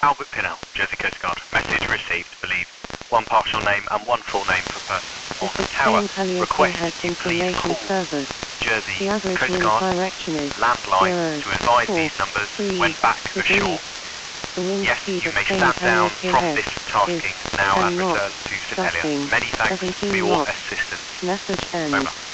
Albert Pinnell, Jersey Coast Guard. Message received. Believe. One partial name and one full name for person on the tower. Request you please call Jersey Coast Guard landline to advise these numbers when back ashore. Yes, you may stand down from this tasking now and return to St Helier. Many thanks for your assistance. Message end. Over.